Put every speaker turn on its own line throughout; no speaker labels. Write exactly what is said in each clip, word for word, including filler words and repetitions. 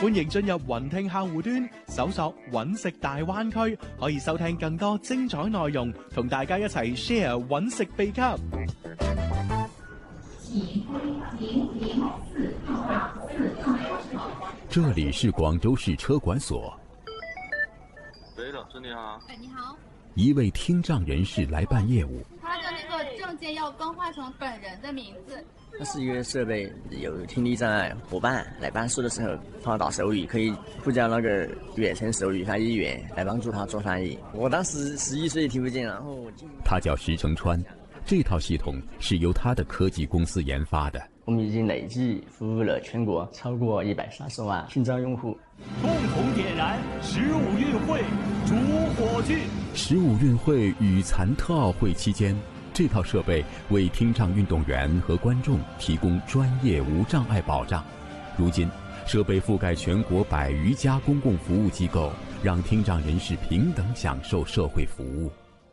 歡迎進入雲聽客戶端，搜索揾食大灣區，可以收聽更多精彩內容，同大家一齊 share 揾食秘笈。
這裏是廣州市車管所。
喂，老師你好。
哎，你好。
一位聽障人士來辦業務。
他的那個證件要更換成本人的名字。
它是一個設備，有聽力障礙夥伴來辦事的時候，碰到手語可以呼叫那個遠程手語翻譯員來幫助他做翻譯。我當時十一歲聽不見，然後
他叫石成川，這套系統是由他的科技公司研發的。
我們已經累計服務了全國超過一百三十萬聽障用戶。
共同點燃十五運會主火炬。
十五運會與殘特奧會期間，這套設備為聽障運動員和觀眾提供專業無障礙保障。如今，設備覆蓋全國百餘家公共服務機構，讓聽障人士平等享受社會服務。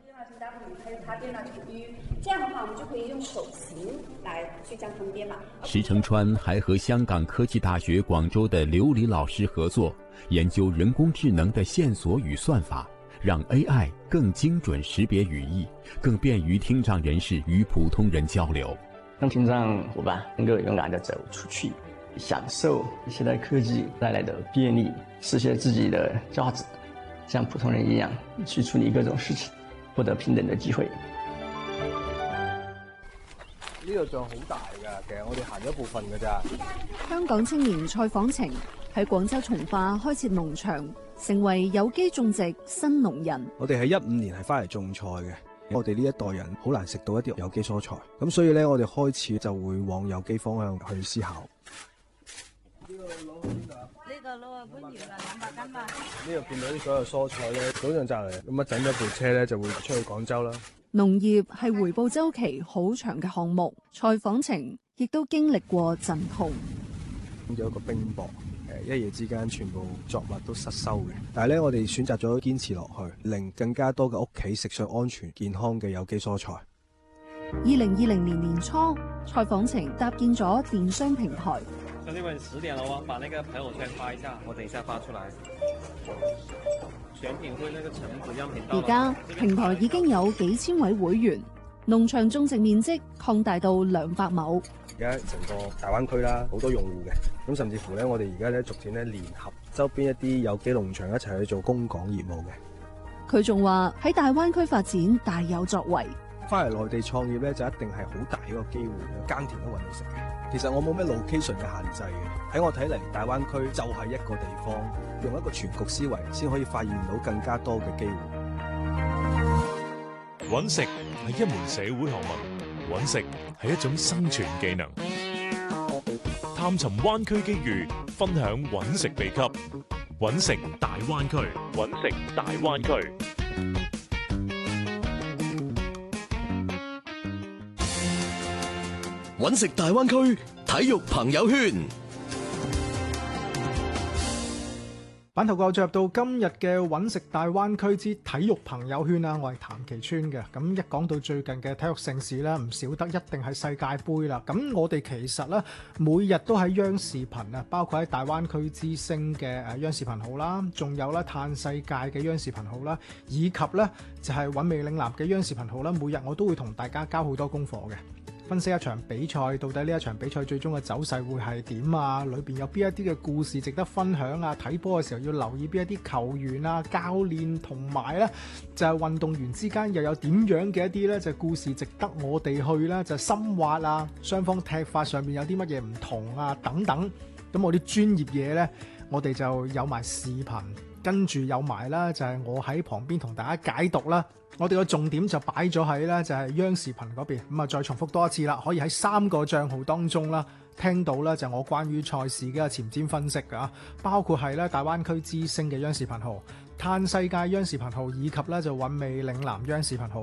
這樣的話，我們就可以用手型來去將它們編碼。
石成川還和香港科技大學廣州的劉黎老師合作，研究人工智能的線索與算法，讓 A I 更精準識別語義，更便於聽障人士與普通人交流。
讓聽障夥伴能夠勇敢地走出去，享受現代科技帶來的便利，實現自己的價值，像普通人一樣去處理各種事情，獲得平等的機會。
呢個像好大㗎，其實我哋行咗部分㗎咋。
香港青年蔡訪晴喺廣州從化開設農場，成為有機種植新農人。
我哋喺一五年係翻嚟種菜嘅，我哋呢一代人好難食到一啲有機蔬菜，咁所以咧我哋開始就會往有機方向去思考。呢個攞去邊度啊？
呢個攞去番禺啦，兩百斤吧。
呢度見到啲所有蔬菜咧，早上就嚟咁啊，整咗部車咧就會出去廣州啦。
農業係回報週期好長嘅項目，蔡訪晴亦都經歷過陣痛。
有一個冰雹，誒一夜之間全部作物都失收嘅。但係咧，我哋選擇咗堅持落去，令更加多嘅屋企食上安全健康嘅有機蔬菜。
二零二零年年初，蔡訪晴搭建咗電商平台。
兄弟們，十點了哦，把那個朋友圈發一下，我等一下發出來。選品會那個橙子樣品到。
而家平台已經有幾千位會員，農場種植面積擴大到兩百畝。
而家成個大灣區啦，好多用戶嘅，咁甚至乎咧，我哋而家咧逐漸咧聯合周邊一啲有機農場一齊去做供港業務嘅。
佢仲話喺大灣區發展大有作為。
翻嚟內地創業咧，就一定係好大一個機會，耕田都搵到食嘅。其實我冇咩 location 嘅限制嘅，喺我睇嚟，大灣區就係一個地方，用一個全局思維，先可以發現到更加多嘅機會。
搵食係一門社會學問，搵食係一種生存技能。探尋灣區機遇，分享搵食秘笈，搵食大灣區，搵食大灣區。
搵食大灣區體育朋友圈。
版頭過進入到今日嘅搵食大灣區之體育朋友圈啊，我係譚其川嘅。咁一講到最近嘅體育盛事咧，唔少得一定係世界盃啦。咁我哋其實咧每日都喺央視頻啊，包括喺大灣區之星嘅誒央視頻號啦，仲有咧嘆世界嘅央視頻號啦，以及咧就係韻味嶺南嘅央視頻號啦。每日我都會同大家交好多功課嘅。分析一場比賽，到底呢一場比賽最終嘅走勢會係點啊？裏邊有邊一啲嘅故事值得分享啊？睇波嘅時候要留意邊一啲球員啊、教練同埋咧就係運動員之間又有點樣嘅一啲咧就故事值得我哋去咧就深挖啊？雙方踢法上面有啲乜嘢唔同啊？等等。咁我啲專業嘢咧，我哋就有埋視頻，跟住有埋啦，就係我喺旁邊同大家解讀啦。我哋個重點就擺咗喺咧，就係央視頻嗰邊。咁啊，再重複多一次啦，可以喺三個帳號當中啦，聽到咧就係我關於賽事嘅前瞻分析㗎，包括係咧大灣區之星嘅央視頻號、嘆世界央視頻號，以及咧就韻味嶺南央視頻號。